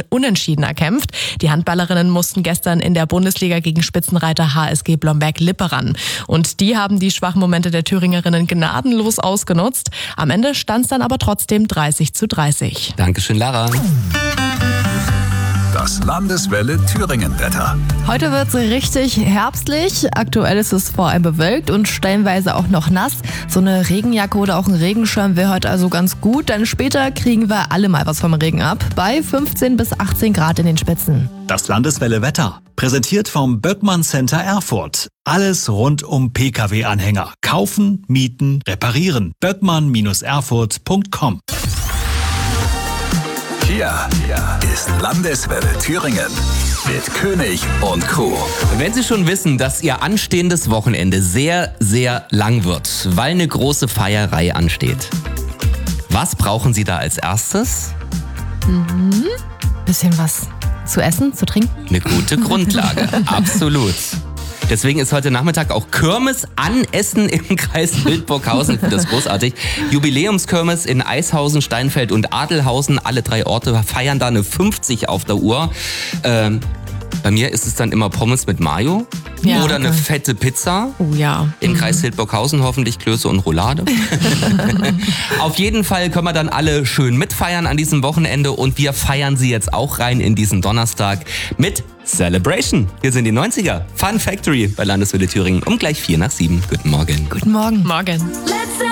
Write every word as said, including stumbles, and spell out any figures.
Unentschieden erkämpft. Die Handballerinnen mussten gestern in der Bundesliga gegen Spitzenreiter H S G Blomberg-Lippe ran. Und die haben die schwachen Momente der Thüringerinnen gnadenlos ausgenutzt. Am Ende stand es dann aber trotzdem dreißig zu dreißig. Dankeschön, Lara. Das Landeswelle Thüringen-Wetter. Heute wird es richtig herbstlich. Aktuell ist es vor allem bewölkt und stellenweise auch noch nass. So eine Regenjacke oder auch ein Regenschirm wäre heute also ganz gut, denn später kriegen wir alle mal was vom Regen ab. Bei fünfzehn bis achtzehn Grad in den Spitzen. Das Landeswelle Wetter. Präsentiert vom Böckmann Center Erfurt. Alles rund um P K W-Anhänger. Kaufen, mieten, reparieren. böckmann Erfurt punkt com. Hier ist Landeswelle Thüringen mit König und Crew. Wenn Sie schon wissen, dass Ihr anstehendes Wochenende sehr, sehr lang wird, weil eine große Feierei ansteht, was brauchen Sie da als erstes? Mhm. Bisschen was zu essen, zu trinken? Eine gute Grundlage, absolut. Deswegen ist heute Nachmittag auch Kirmes an Essen im Kreis Wildburghausen. Ich finde das großartig. Jubiläumskirmes in Eishausen, Steinfeld und Adelhausen. Alle drei Orte feiern da eine fünfzig auf der Uhr. Ähm, bei mir ist es dann immer Pommes mit Mayo. Ja, oder okay. eine fette Pizza. Oh ja. In Kreis Wildburghausen hoffentlich Klöße und Roulade. Auf jeden Fall können wir dann alle schön mitfeiern an diesem Wochenende. Und wir feiern sie jetzt auch rein in diesen Donnerstag mit Celebration. Hier sind die neunziger. Fun Factory bei Landeswelle Thüringen um gleich vier nach sieben. Guten Morgen. Guten Morgen. Morgen. Let's